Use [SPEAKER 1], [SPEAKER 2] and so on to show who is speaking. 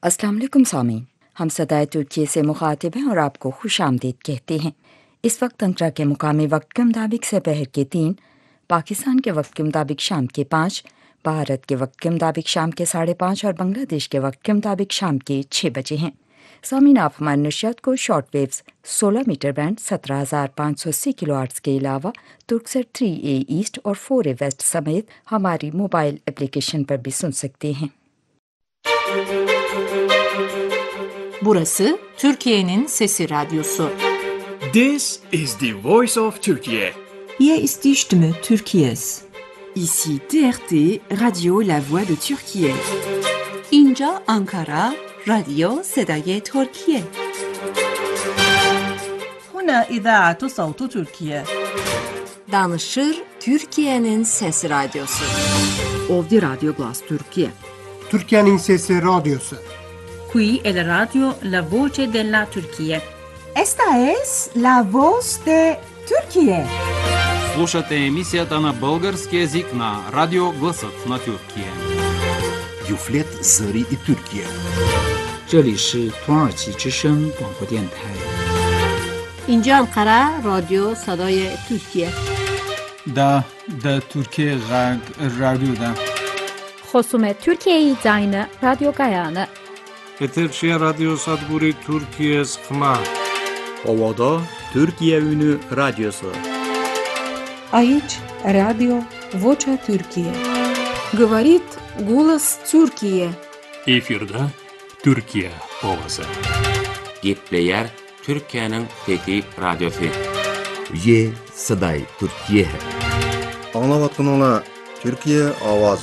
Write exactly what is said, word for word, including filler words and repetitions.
[SPEAKER 1] अस्सलाम वालेकुम सामीन, हम सदाए तुर्की से मुखातिब हैं और आपको खुश आमदीद कहते हैं। इस वक्त अंकरा के मुकामी वक्त के मुताबिक दोपहर के तीन, पाकिस्तान के वक्त के मुताबिक शाम के पाँच, भारत के वक्त के मुताबिक शाम के साढ़े पाँच और बांग्लादेश के वक्त के मुताबिक शाम के छः बजे हैं। सामीन, आप हमारे नशियात को शॉर्ट वेव्स सोलह मीटर बैंड सत्रह हज़ार पाँच सौ अस्सी किलो आर्ट्स के अलावा तुर्कसर थ्री ए ईस्ट और फोर ए वेस्ट समेत हमारी मोबाइल एप्लीकेशन पर भी सुन सकते हैं।
[SPEAKER 2] Burası Türkiye'nin Sesi Radyosu.
[SPEAKER 3] This is the voice of Turkey.
[SPEAKER 4] Hier ist die Stimme Türkiye's.
[SPEAKER 5] Ici T R T, Radio La Voix de Türkiye.
[SPEAKER 2] İnca Ankara, Radio Sedaye Türkiye.
[SPEAKER 6] هنا إذاعة صوت تركيا.
[SPEAKER 2] Danışır Türkiye'nin Sesi Radyosu.
[SPEAKER 5] Ovdje Radio Glas Türkiye.
[SPEAKER 7] Türkiye'nin Sesi Radyosu.
[SPEAKER 6] Qui è la radio La Voce della Turchia.
[SPEAKER 4] Esta es la voz de Türkiye.
[SPEAKER 8] Слушате емисията на български език на Радио Гласът на Türkiye.
[SPEAKER 9] Юфлет Зари и Türkiye.
[SPEAKER 10] 这里是土耳其之声广播电台。
[SPEAKER 2] İnca Ankara, Radio Sadaye Türkiye.
[SPEAKER 11] Da, da Türkiye Radyo'da.
[SPEAKER 12] خصوم Türkiye Zayne Radyo Gayane.
[SPEAKER 13] Eterşehir Radyo Sadburi Türkiye Skma.
[SPEAKER 14] Ovada Türkiye Ünü Radyosu.
[SPEAKER 15] Aici Radio Vocea Türkiye.
[SPEAKER 16] Говорит голос Türkiye.
[SPEAKER 17] Efirde Türkiye ovası.
[SPEAKER 18] Gepleyer Türkiye'nin Fethi Radyosu.
[SPEAKER 9] Ye Saday Türkiye.
[SPEAKER 19] Anlavatın ola Türkiye avazı.